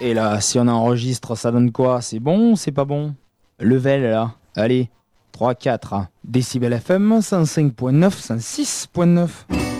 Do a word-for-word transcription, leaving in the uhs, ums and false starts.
Et là, si on enregistre, ça donne quoi? C'est bon ou c'est pas bon? Level, là. Allez, trois quatre. Décibel F M, cent cinq point neuf, cent six point neuf.